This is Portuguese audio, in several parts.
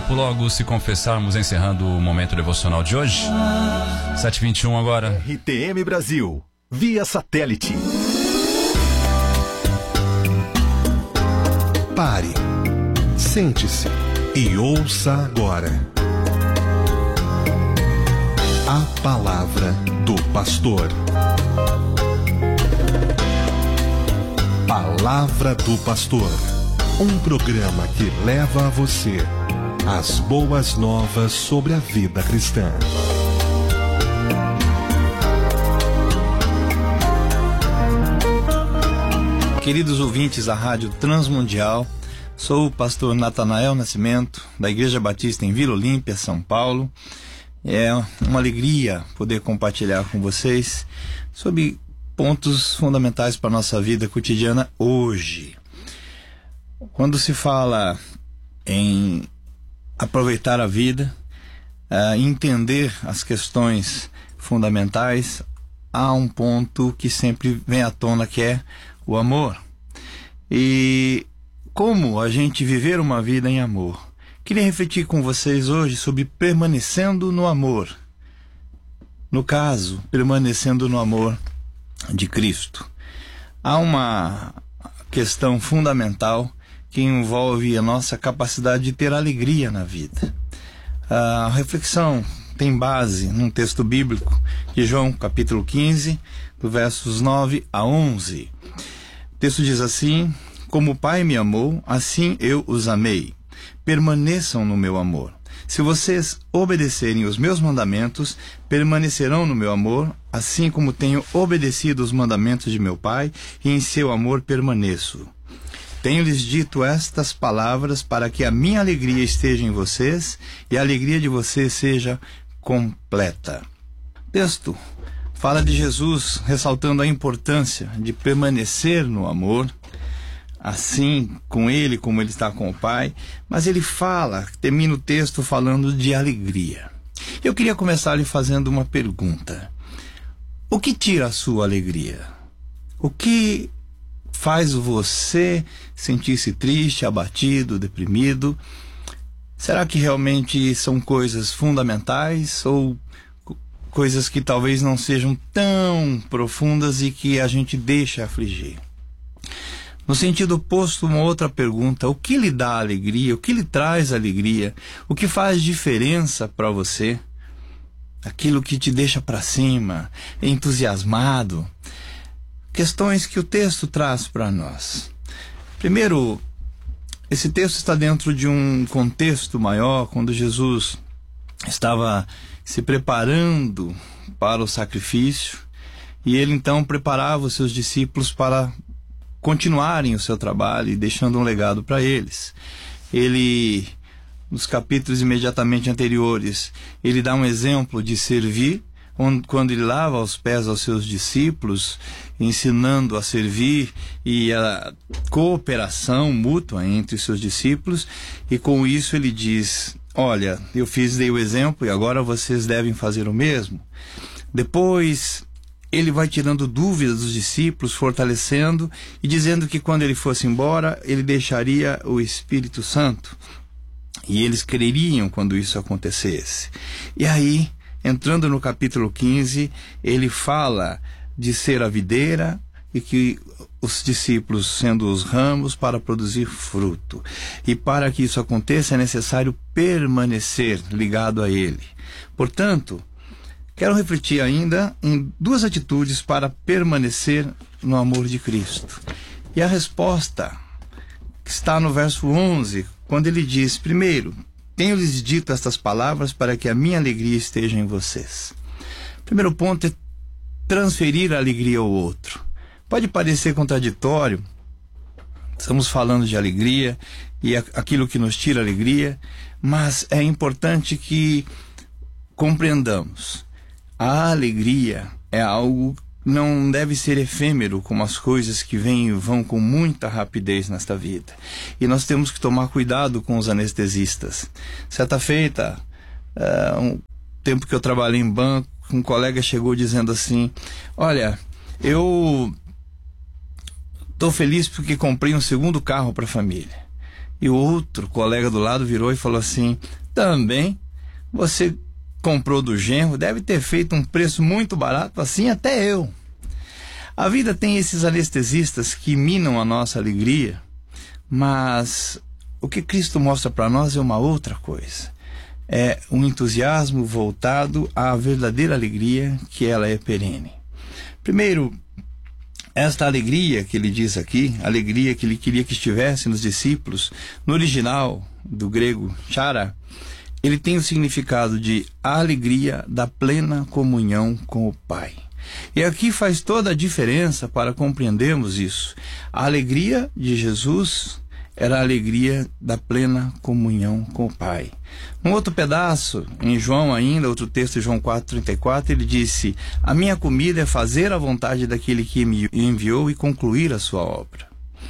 tempo logo se confessarmos, encerrando o momento devocional de hoje. 7h21 agora. RTM Brasil, via satélite. Pare, sente-se e ouça agora a palavra do pastor. Palavra do Pastor, um programa que leva a você as boas novas sobre a vida cristã. Queridos ouvintes da Rádio Transmundial, sou o pastor Natanael Nascimento, da Igreja Batista em Vila Olímpia, São Paulo. É uma alegria poder compartilhar com vocês sobre pontos fundamentais para a nossa vida cotidiana hoje. Quando se fala em aproveitar a vida, entender as questões fundamentais, há um ponto que sempre vem à tona, que é o amor. E como a gente viver uma vida em amor? Queria refletir com vocês hoje sobre permanecendo no amor. No caso, permanecendo no amor de Cristo. Há uma questão fundamental que envolve a nossa capacidade de ter alegria na vida. A reflexão tem base num texto bíblico de João, capítulo 15, do versos 9 a 11. O texto diz assim: como o Pai me amou, assim eu os amei. Permaneçam no meu amor. Se vocês obedecerem os meus mandamentos, permanecerão no meu amor, assim como tenho obedecido os mandamentos de meu Pai, e em seu amor permaneço. Tenho-lhes dito estas palavras para que a minha alegria esteja em vocês e a alegria de vocês seja completa. O texto fala de Jesus ressaltando a importância de permanecer no amor, assim com ele como ele está com o Pai, mas ele termina o texto falando de alegria. Eu queria começar lhe fazendo uma pergunta. O que tira a sua alegria? O que faz você sentir-se triste, abatido, deprimido? Será que realmente são coisas fundamentais ou coisas que talvez não sejam tão profundas e que a gente deixa afligir? No sentido oposto, uma outra pergunta: o que lhe dá alegria? O que lhe traz alegria? O que faz diferença para você? Aquilo que te deixa para cima, entusiasmado? Questões que o texto traz para nós. Primeiro, esse texto está dentro de um contexto maior, quando Jesus estava se preparando para o sacrifício, e ele então preparava os seus discípulos para continuarem o seu trabalho e deixando um legado para eles. Ele, nos capítulos imediatamente anteriores, ele dá um exemplo de servir, quando ele lava os pés aos seus discípulos, ensinando a servir e a cooperação mútua entre os seus discípulos, e com isso ele diz: olha, dei o exemplo e agora vocês devem fazer o mesmo. Depois ele vai tirando dúvidas dos discípulos, fortalecendo e dizendo que quando ele fosse embora, ele deixaria o Espírito Santo. E eles creriam quando isso acontecesse. E aí, entrando no capítulo 15, ele fala de ser a videira e que os discípulos sendo os ramos para produzir fruto. E para que isso aconteça é necessário permanecer ligado a ele. Portanto, quero refletir ainda em duas atitudes para permanecer no amor de Cristo. E a resposta está no verso 11, quando ele diz: primeiro, tenho-lhes dito estas palavras para que a minha alegria esteja em vocês. O primeiro ponto é transferir a alegria ao outro. Pode parecer contraditório, estamos falando de alegria e aquilo que nos tira alegria, mas é importante que compreendamos. A alegria é algo que não deve ser efêmero, como as coisas que vêm e vão com muita rapidez nesta vida. E nós temos que tomar cuidado com os anestesistas. Certa feita, um tempo que eu trabalhei em banco, um colega chegou dizendo assim: olha, eu estou feliz porque comprei um segundo carro para a família. E o outro colega do lado virou e falou assim: também você comprou do genro, deve ter feito um preço muito barato, assim até eu. A vida tem esses anestesistas que minam a nossa alegria, mas o que Cristo mostra para nós é uma outra coisa. É um entusiasmo voltado à verdadeira alegria, que ela é perene. Primeiro, esta alegria que ele diz aqui, alegria que ele queria que estivesse nos discípulos, no original do grego chara, ele tem o significado de alegria da plena comunhão com o Pai. E aqui faz toda a diferença para compreendermos isso. A alegria de Jesus era a alegria da plena comunhão com o Pai. Um outro pedaço, em João ainda, outro texto, João 4,34, ele disse: a minha comida é fazer a vontade daquele que me enviou e concluir a sua obra.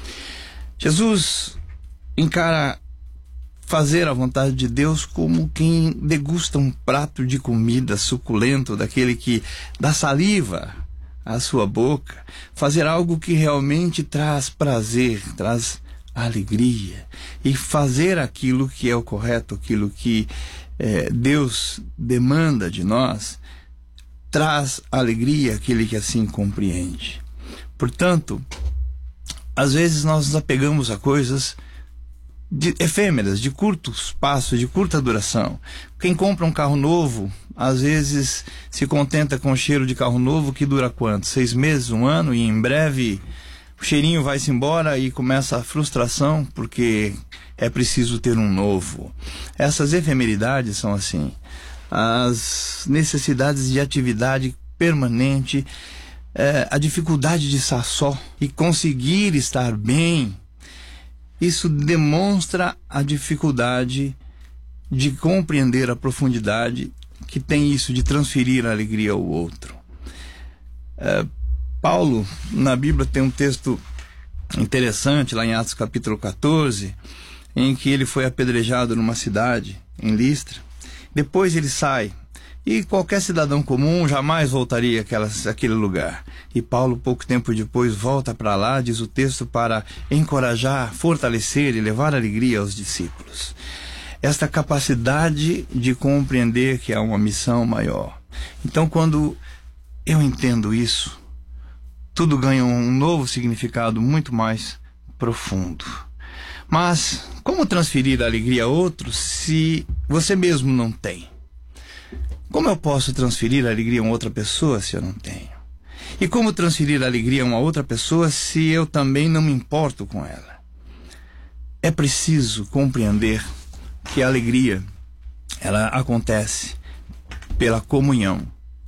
Jesus encara fazer a vontade de Deus como quem degusta um prato de comida suculento, daquele que dá saliva à sua boca. Fazer algo que realmente traz prazer, traz alegria, e fazer aquilo que é o correto, aquilo que Deus demanda de nós, traz alegria àquele que assim compreende. Portanto, às vezes nós nos apegamos a coisas efêmeras, de curto espaço, de curta duração. Quem compra um carro novo, às vezes se contenta com o cheiro de carro novo que dura quanto? 6 meses, 1 ano, e em breve o cheirinho vai-se embora e começa a frustração porque é preciso ter um novo. Essas efemeridades são assim. As necessidades de atividade permanente, a dificuldade de estar só e conseguir estar bem, isso demonstra a dificuldade de compreender a profundidade que tem isso de transferir a alegria ao outro. Paulo, na Bíblia, tem um texto interessante, lá em Atos capítulo 14, em que ele foi apedrejado numa cidade, em Listra. Depois ele sai, e qualquer cidadão comum jamais voltaria àquele lugar. E Paulo, pouco tempo depois, volta para lá, diz o texto, para encorajar, fortalecer e levar alegria aos discípulos. Esta capacidade de compreender que há uma missão maior. Então, quando eu entendo isso, tudo ganha um novo significado muito mais profundo. Mas como transferir a alegria a outros se você mesmo não tem? Como eu posso transferir a alegria a uma outra pessoa se eu não tenho? E como transferir a alegria a uma outra pessoa se eu também não me importo com ela? É preciso compreender que a alegria, ela acontece pela comunhão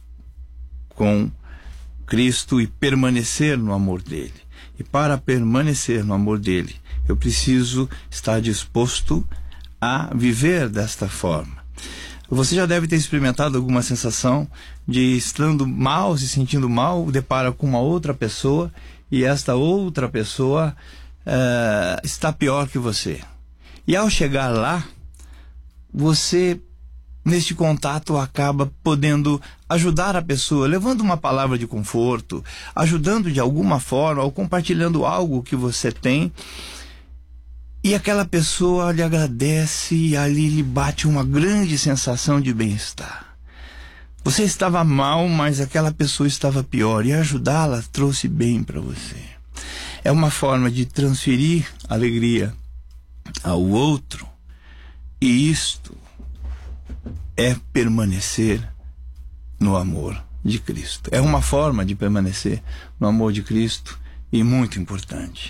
com Cristo e permanecer no amor dele. E para permanecer no amor dele, eu preciso estar disposto a viver desta forma. Você já deve ter experimentado alguma sensação de estando mal, se sentindo mal, depara com uma outra pessoa e esta outra pessoa está pior que você. E ao chegar lá, você, neste contato, acaba podendo ajudar a pessoa, levando uma palavra de conforto, ajudando de alguma forma, ou compartilhando algo que você tem. E aquela pessoa lhe agradece e ali lhe bate uma grande sensação de bem-estar. Você estava mal, mas aquela pessoa estava pior, e ajudá-la trouxe bem para você. É uma forma de transferir alegria ao outro, e isto é permanecer no amor de Cristo. É uma forma de permanecer no amor de Cristo e muito importante.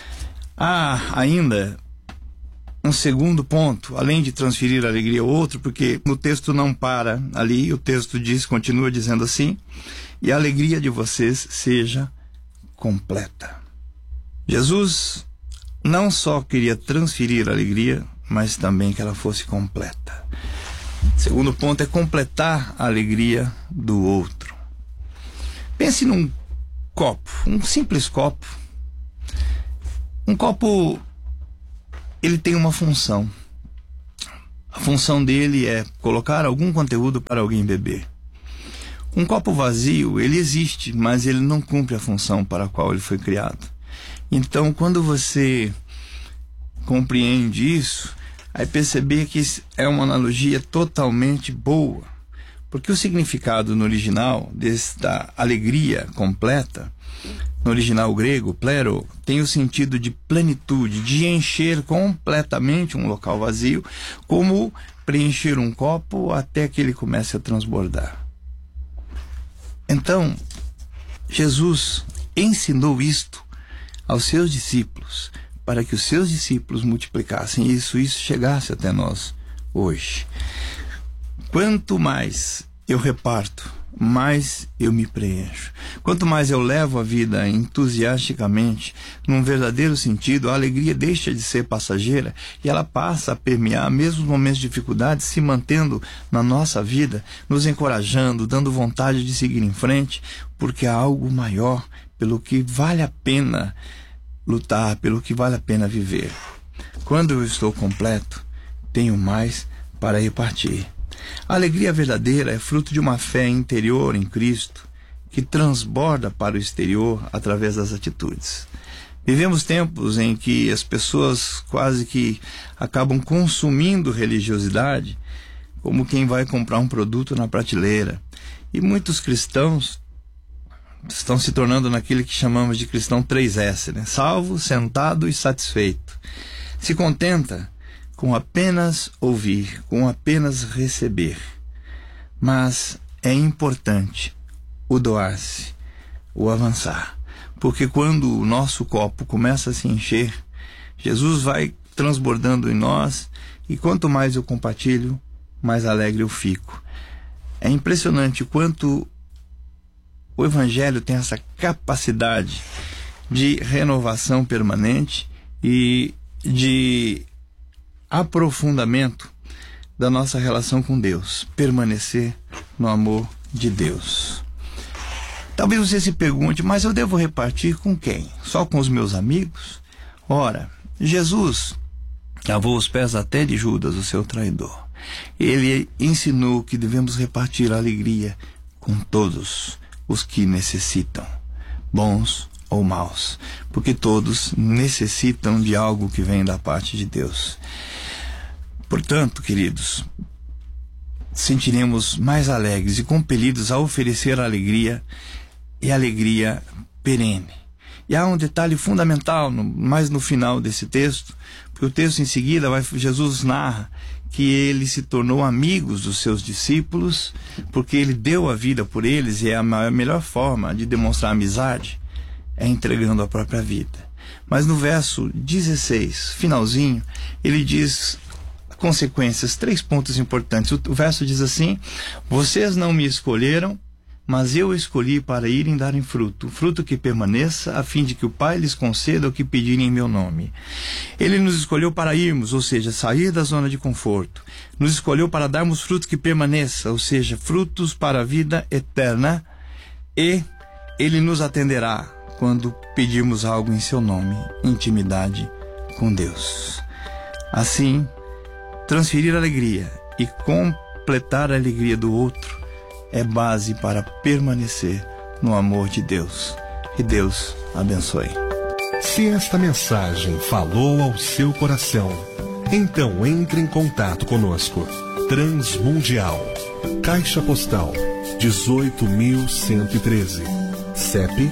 Há ainda um segundo ponto, além de transferir a alegria ao outro, porque no texto não para ali, o texto continua dizendo assim: e a alegria de vocês seja completa. Jesus não só queria transferir a alegria, mas também que ela fosse completa. O segundo ponto é completar a alegria do outro. Pense num copo, um simples copo. Um copo, ele tem uma função. A função dele é colocar algum conteúdo para alguém beber. Um copo vazio, ele existe, mas ele não cumpre a função para a qual ele foi criado. Então, quando você compreende isso, vai perceber que é uma analogia totalmente boa, porque o significado no original desta alegria completa, no original grego, plero, tem o sentido de plenitude, de encher completamente um local vazio, como preencher um copo até que ele comece a transbordar. Então, Jesus ensinou isto aos seus discípulos, para que os seus discípulos multiplicassem isso chegasse até nós hoje. Quanto mais eu reparto, mais eu me preencho. Quanto mais eu levo a vida entusiasticamente, num verdadeiro sentido, a alegria deixa de ser passageira e ela passa a permear mesmo os momentos de dificuldade, se mantendo na nossa vida, nos encorajando, dando vontade de seguir em frente, porque há algo maior pelo que vale a pena lutar, pelo que vale a pena viver. Quando eu estou completo, tenho mais para repartir. A alegria verdadeira é fruto de uma fé interior em Cristo que transborda para o exterior através das atitudes. Vivemos tempos em que as pessoas quase que acabam consumindo religiosidade como quem vai comprar um produto na prateleira. E muitos cristãos estão se tornando naquele que chamamos de cristão 3S, né? Salvo, sentado e satisfeito. Se contenta com apenas ouvir, com apenas receber. Mas é importante o doar-se, o avançar. Porque quando o nosso copo começa a se encher, Jesus vai transbordando em nós, e quanto mais eu compartilho, mais alegre eu fico. É impressionante o quanto o Evangelho tem essa capacidade de renovação permanente e de aprofundamento da nossa relação com Deus, permanecer no amor de Deus. Talvez você se pergunte, mas eu devo repartir com quem? Só com os meus amigos? Ora, Jesus lavou os pés até de Judas, o seu traidor. Ele ensinou que devemos repartir a alegria com todos os que necessitam, bons ou maus, porque todos necessitam de algo que vem da parte de Deus. Portanto, queridos, sentiremos mais alegres e compelidos a oferecer alegria, e alegria perene. E há um detalhe fundamental, mais no final desse texto, porque o texto em seguida, Jesus narra que ele se tornou amigo dos seus discípulos, porque ele deu a vida por eles, e a melhor forma de demonstrar amizade é entregando a própria vida. Mas no verso 16, finalzinho, ele diz consequências, 3 pontos importantes. O verso diz assim: vocês não me escolheram, mas eu escolhi para irem darem fruto, fruto que permaneça, a fim de que o Pai lhes conceda o que pedirem em meu nome. Ele nos escolheu para irmos, ou seja, sair da zona de conforto. Nos escolheu para darmos fruto que permaneça, ou seja, frutos para a vida eterna. E Ele nos atenderá quando pedirmos algo em seu nome, intimidade com Deus. Assim, transferir a alegria e completar a alegria do outro é base para permanecer no amor de Deus. Que Deus abençoe. Se esta mensagem falou ao seu coração, então entre em contato conosco. Transmundial, Caixa Postal 18.113, CEP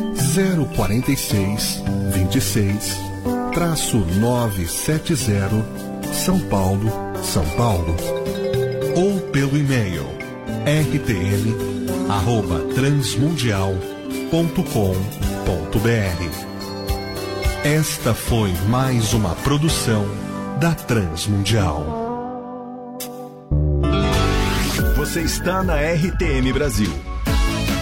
04626-970, São Paulo, São Paulo. Ou pelo e-mail rtl@transmundial.com.br. Esta foi mais uma produção da Transmundial. Você está na RTM Brasil.